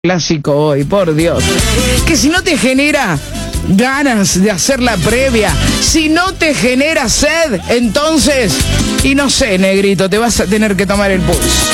clásico hoy, por Dios. Que si no te genera ganas de hacer la previa, si no te genera sed, entonces, y no sé, negrito, te vas a tener que tomar el pulso.